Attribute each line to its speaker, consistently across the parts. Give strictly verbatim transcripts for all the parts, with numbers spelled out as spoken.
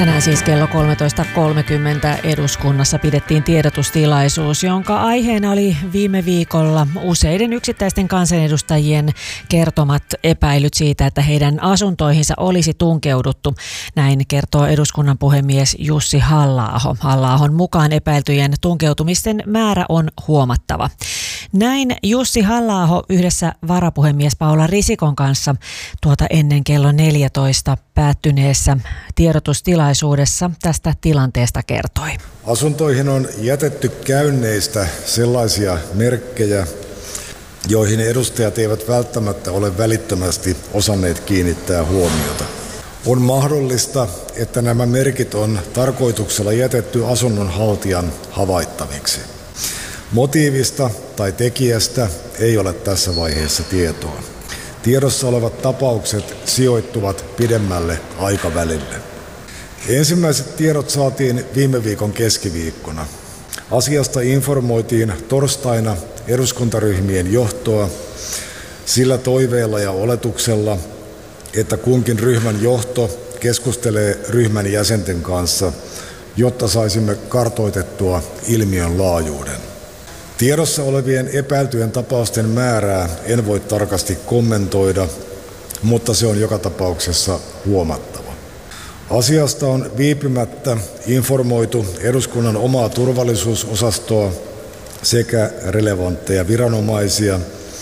Speaker 1: Tänään siis kello kolmetoista kolmekymmentä eduskunnassa pidettiin tiedotustilaisuus, jonka aiheena oli viime viikolla useiden yksittäisten kansanedustajien kertomat epäilyt siitä, että heidän asuntoihinsa olisi tunkeuduttu. Näin kertoo eduskunnan puhemies Jussi Halla-aho. Halla-ahon mukaan epäiltyjen tunkeutumisten määrä on huomattava. Näin Jussi Halla-aho yhdessä varapuhemies Paula Risikon kanssa tuota ennen kello neljätoista päättyneessä tiedotustilaisuudessa tästä tilanteesta kertoi.
Speaker 2: Asuntoihin on jätetty käynneistä sellaisia merkkejä, joihin edustajat eivät välttämättä ole välittömästi osanneet kiinnittää huomiota. On mahdollista, että nämä merkit on tarkoituksella jätetty asunnon haltijan havaittaviksi. Motiivista tai tekijästä ei ole tässä vaiheessa tietoa. Tiedossa olevat tapaukset sijoittuvat pidemmälle aikavälille. Ensimmäiset tiedot saatiin viime viikon keskiviikkona. Asiasta informoitiin torstaina eduskuntaryhmien johtoa sillä toiveella ja oletuksella, että kunkin ryhmän johto keskustelee ryhmän jäsenten kanssa, jotta saisimme kartoitettua ilmiön laajuuden. Tiedossa olevien epäiltyjen tapausten määrää en voi tarkasti kommentoida, mutta se on joka tapauksessa huomattava. Asiasta on viipymättä informoitu eduskunnan omaa turvallisuusosastoa sekä relevantteja viranomaisia,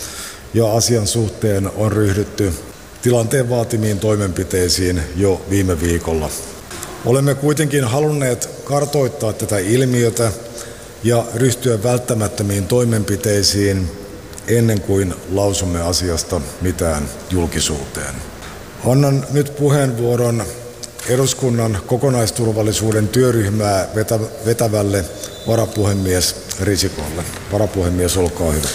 Speaker 2: ja asian suhteen on ryhdytty tilanteen vaatimiin toimenpiteisiin jo viime viikolla. Olemme kuitenkin halunneet kartoittaa tätä ilmiötä ja ryhtyä välttämättömiin toimenpiteisiin ennen kuin lausumme asiasta mitään julkisuuteen. Annan nyt puheenvuoron eduskunnan kokonaisturvallisuuden työryhmää vetä, vetävälle varapuhemies Risikolle. Varapuhemies, olkaa hyvä.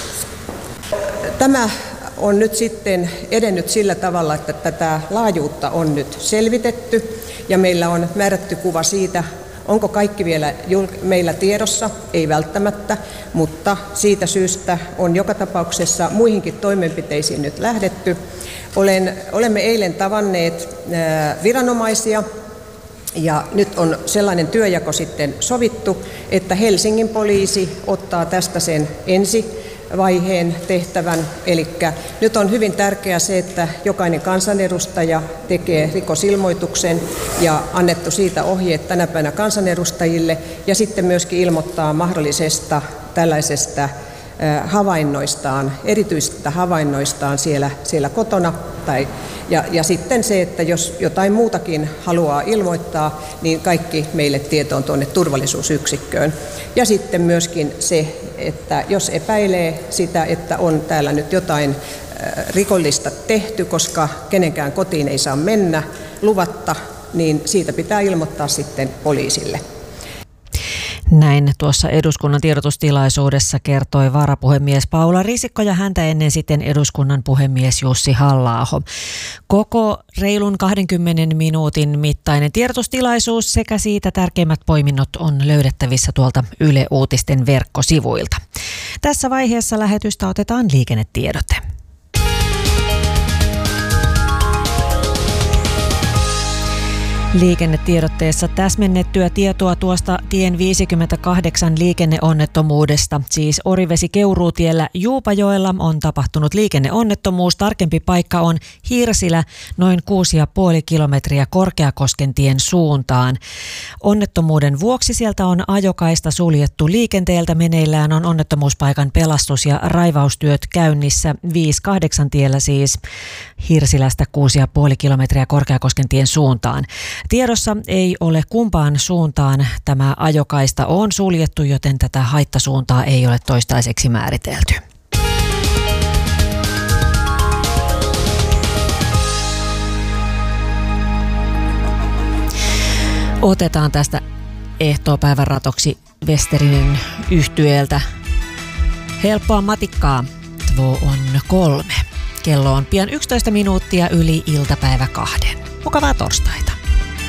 Speaker 3: Tämä on nyt sitten edennyt sillä tavalla, että tätä laajuutta on nyt selvitetty ja meillä on määrätty kuva siitä, onko kaikki vielä meillä tiedossa? Ei välttämättä, mutta siitä syystä on joka tapauksessa muihinkin toimenpiteisiin nyt lähdetty. Olen, olemme eilen tavanneet viranomaisia ja nyt on sellainen työjako sitten sovittu, että Helsingin poliisi ottaa tästä sen ensi vaiheen tehtävän. Eli nyt on hyvin tärkeää se, että jokainen kansanedustaja tekee rikosilmoituksen ja annettu siitä ohjeet tänä päivänä kansanedustajille ja sitten myöskin ilmoittaa mahdollisesta tällaisesta havainnoistaan, erityisistä havainnoistaan siellä, siellä kotona. Tai, ja, ja sitten se, että jos jotain muutakin haluaa ilmoittaa, niin kaikki meille tietoon tuonne turvallisuusyksikköön. Ja sitten myöskin se, että jos epäilee sitä, että on täällä nyt jotain rikollista tehty, koska kenenkään kotiin ei saa mennä luvatta, niin siitä pitää ilmoittaa sitten poliisille.
Speaker 1: Näin tuossa eduskunnan tiedotustilaisuudessa kertoi varapuhemies Paula Risikko ja häntä ennen sitten eduskunnan puhemies Jussi Halla-aho. Koko reilun kahdenkymmenen minuutin mittainen tiedotustilaisuus sekä siitä tärkeimmät poiminnot on löydettävissä tuolta Yle Uutisten verkkosivuilta. Tässä vaiheessa lähetystä otetaan liikennetiedote. Liikennetiedotteessa täsmennettyä tietoa tuosta tien viisikymmentäkahdeksan liikenneonnettomuudesta. Siis Orivesi-Keuruutiellä Juupajoella on tapahtunut liikenneonnettomuus. Tarkempi paikka on Hirsilä, noin kuusi pilkku viisi kilometriä Korkeakosken tien suuntaan. Onnettomuuden vuoksi sieltä on ajokaista suljettu liikenteeltä. Meneillään on onnettomuuspaikan pelastus- ja raivaustyöt käynnissä viisi kahdeksan tiellä siis Hirsilästä kuusi pilkku viisi kilometriä Korkeakosken tien suuntaan. Tiedossa ei ole kumpaan suuntaan tämä ajokaista on suljettu, joten tätä haittasuuntaa ei ole toistaiseksi määritelty. Otetaan tästä ehtoopäivän ratoksi Westerinin yhtyeeltä helppoa matikkaa. Två on kolme. Kello on pian yksitoista minuuttia yli iltapäivä kahden. Mukavaa torstaita.